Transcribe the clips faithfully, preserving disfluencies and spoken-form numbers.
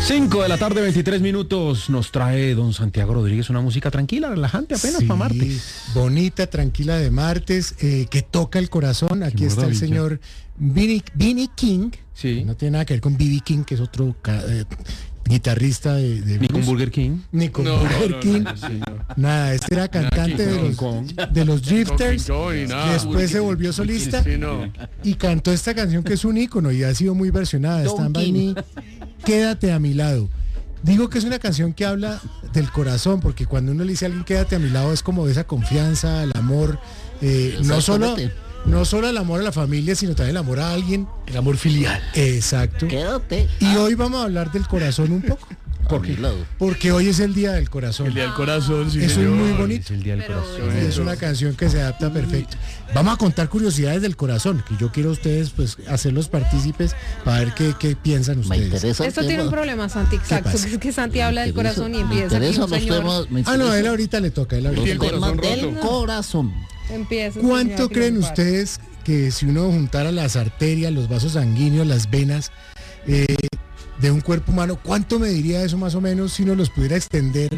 cinco de la tarde, veintitrés minutos, nos trae don Santiago Rodríguez una música tranquila, relajante, apenas sí, para martes. Bonita, tranquila de martes, eh, que toca el corazón. Aquí está el señor B B King, sí. No tiene nada que ver con B B King, que es otro eh, guitarrista de, de Ni con Burger King. Ni con No, Burger no, King. no, no, sí, no. Nada, este era cantante de los, de los Drifters, Joy, que nada. después se volvió solista Sí, no. y cantó esta canción que es un ícono y ha sido muy versionada. Stand By Me, Quédate a mi lado. Digo que es una canción que habla del corazón, porque cuando uno le dice a alguien quédate a mi lado es como de esa confianza, el amor, eh, no solo no solo el amor a la familia, sino también el amor a alguien. El amor filial. Exacto. Quédate. Y hoy vamos a hablar del corazón un poco. ¿Por qué? Porque hoy es el Día del Corazón. El Día del Corazón, sí, Eso señor. es muy bonito. Es el Día del Pero, Corazón. Y es una canción que se adapta perfecto. Vamos a contar curiosidades del corazón, que yo quiero a ustedes pues hacerlos partícipes para ver qué, qué piensan Me ustedes. interesa el Esto tema. tiene un problema, Santi, exacto, pasa? que es que Santi habla del Me interesa- corazón y me empieza aquí interesan un los señor, temas, me Ah, no, a interesan él ahorita le toca. Él ahorita. Sí, los el temas corazón del roto. corazón. empieza. ¿Cuánto señor, creen que nos ustedes que si uno juntara las arterias, los vasos sanguíneos, las venas eh, de un cuerpo humano, cuánto mediría eso más o menos si uno los pudiera extender?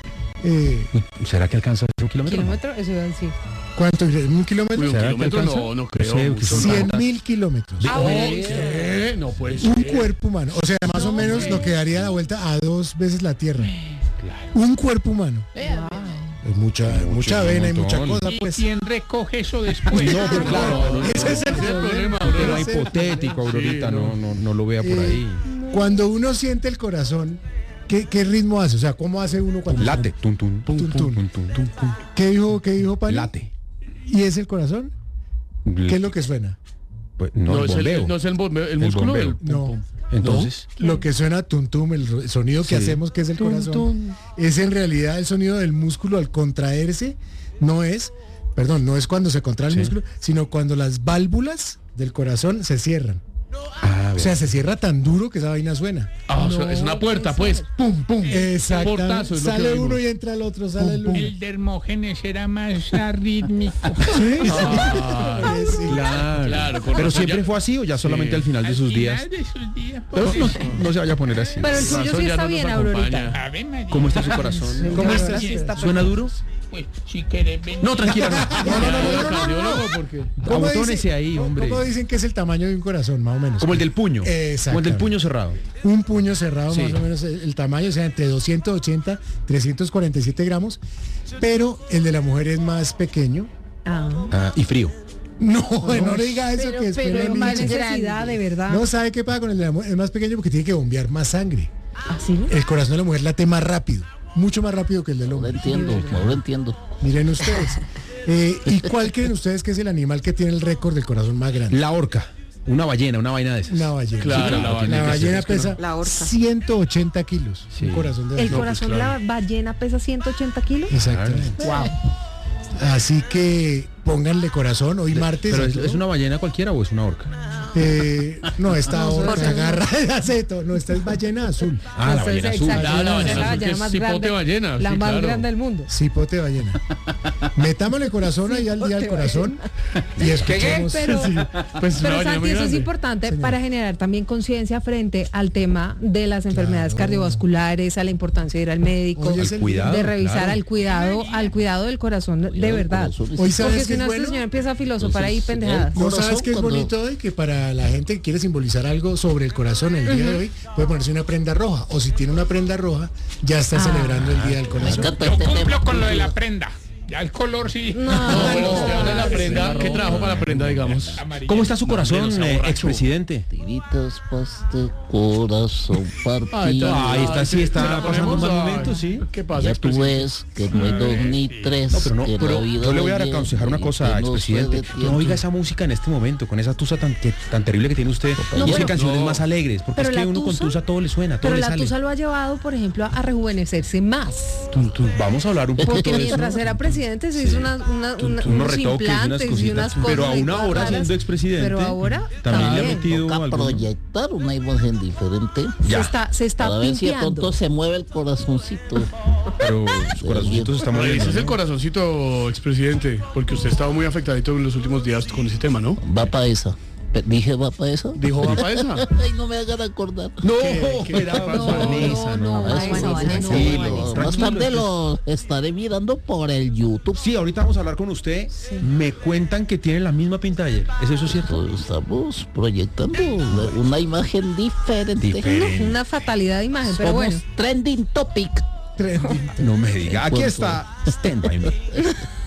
Eh, ¿Será que alcanza un kilómetro? kilómetro, eso iba a decir. ¿Cuánto? ¿Un kilómetro? Uy, un ¿Será que kilómetro alcanza? no, no No creo. sé, que son Cien tantas. mil kilómetros. Ah, bueno. ¿Qué? No puede Un ser. cuerpo humano. O sea, más o menos lo que daría la vuelta a dos veces la Tierra. Un cuerpo humano. Es mucha, mucha un vena y mucha montón. cosa, pues. ¿Quién recoge eso después? No, pero claro, no, Ese es el Ese es el problema. problema, tema Aurora. Ese es el hipotético, Aurorita, Sí, no, no. no, no lo vea por Eh, ahí. Cuando uno siente el corazón, ¿qué, qué ritmo hace? O sea, ¿cómo hace uno cuando Late, tum, tum, tum, Tum, tum, tum. tum, tum, tum. ¿Qué dijo, qué dijo Pani? Late. ¿Y es el corazón? ¿Qué es lo que suena? Pues, no, No, el es el, bombeo. no es el bombeo, el músculo. bombeo. el pum, No. pum. Entonces, Lo que suena tum tum, el ro- sonido que Sí. hacemos que es el Tum, corazón, tum. es en realidad el sonido del músculo al contraerse, no es, perdón, no es cuando se contrae el Sí. músculo, sino cuando las válvulas del corazón se cierran. ah, O sea, se cierra tan duro que esa vaina suena. Ah, o sea, es una puerta, pues. Pum, pum. Exactamente. Portazo es lo que Sale oímos. uno y entra el otro, sale el uno. El Dermógenes era más arrítmico. Sí, Ah, sí, sí. claro. Claro, con Pero razón, siempre ya- fue así o ya solamente Sí. al final de Al sus final días. de sus días. Pero no, no se vaya a poner así. Pero el Razón suyo sí ya está no nos bien, acompaña. Aurorita. Ave María. ¿Cómo está su corazón? ¿Cómo Ahora está? sí está ¿Suena duro? Pues si querés venir. No, tranquila, no. No, no, no, no, no, cardiólogo, porque. ¿Cómo Abotónese dicen- ahí, cómo- hombre. ¿Cómo dicen que es el tamaño de un corazón, más o menos? Como el del puño. Como el del Exactamente. puño cerrado. Un puño cerrado, Sí. más o menos el, el tamaño, o sea, entre doscientos ochenta, trescientos cuarenta y siete gramos, pero el de la mujer es más pequeño. Ah. Ah, y frío. No, no le diga eso Pero, que después pero lo más linchan. necesidad, de verdad. No sabe qué pasa con el de la mujer, es más pequeño porque tiene que bombear más sangre. ¿Así? El corazón de la mujer late más rápido, mucho más rápido que el del Ahora hombre. entiendo, ahora entiendo. Miren ustedes. Eh, ¿Y cuál creen ustedes que es el animal que tiene el récord del corazón más grande? La orca. Una ballena, una vaina de esas. Una ballena. Claro, Sí, la la ballena, ballena es que pesa La orca. ciento ochenta kilos. Sí. Un corazón de El ballena. corazón de la ballena pesa ciento ochenta kilos. Exactamente. Wow. Así que pónganle corazón hoy martes. ¿Pero a es, todo. es una ballena cualquiera o es una orca? Eh, no, esta No, orca porque- agarra hace todo. No, esta es ballena azul. Ah, la Entonces, ballena azul. exacto, Ah, la la ballena ballena, azul, que es más cipote grande, ballena, la sí, más claro. grande del mundo. Cipote ballena. Metámosle corazón ahí al día del corazón y escuchemos. Pero, Sí. Pues una pero ballena Santi, muy eso es grande. importante Señor. para generar también conciencia frente al tema de las enfermedades Claro. cardiovasculares, a la importancia de ir al médico, Hoy es Al el cuidado. de revisar claro. al cuidado, al cuidado del corazón, de Cuidado del verdad. corazón. Hoy Porque sabes si que es no, este bueno. señor empieza a filosofar ahí Entonces, pendejadas. No Corazón, sabes que es cuando- bonito hoy que para la gente que quiere simbolizar algo sobre el corazón el día de hoy puede ponerse una prenda roja o si tiene una prenda roja ya está Ah. celebrando el día del Me corazón. encanta Yo este cumplo tema. con lo de la prenda. Ya el color sí. No, No, pero no, usted habla de la no, prenda. ¿Qué trabajo para la prenda, digamos? Amarillo. ¿Cómo está su corazón, no sea eh, borracho. expresidente? Tiritas, paste, corazón partido. Ahí está, sí, está ¿Se la pasando un ponemos? mal Ay, momento, sí. ¿Qué pasa, Ya tú expresidente? ves que no hay dos ni tres. No, pero no, que la pero vida yo le voy a oye aconsejar una y cosa, que no se expresidente. detiene. No oiga esa música en este momento, con esa tusa tan, que- tan terrible que tiene usted. No, y ese pero- canciones No. más alegres, porque Pero es que la uno con tusa- tusa todo le suena, todo Pero le la sale. tusa lo ha llevado, por ejemplo, a rejuvenecerse más. Tun, tun. Vamos a hablar un poquito Porque de eso. mientras era presidente se hizo una, una, Tun, una- tun, unos unos retoques, unas implantes y cositas. unas cosas. Pero y aún todas ahora raras. siendo expresidente, Pero ahora también le ha también. metido Toca alguno. proyectar una imagen diferente. Se Ya. está, se está Para ver si de pimpeando. pronto se mueve el corazoncito. Pero su corazoncito se está Ese moviendo. es el ¿no? corazoncito, expresidente, porque usted estaba muy afectadito en los últimos días con ese tema, ¿no? Va para esa. Pe- ¿Dije va para esa? ¿Dijo va para esa? Ay, no me hagan acordar. No, qué era pasó? Vanessa, no. no, Eso, Vanessa, Vanessa, tranquilo, Vanessa. Más tranquilo, tarde es que- lo estaré mirando por el YouTube. Sí, ahorita vamos a hablar con usted. Me cuentan que tiene la misma pinta de ayer. ¿Es eso cierto? Estamos proyectando una, una imagen diferente. Diferente. Una fatalidad de imagen, pero Somos bueno. trending topic. Trending. No me diga. Aquí Por está Stand By Me.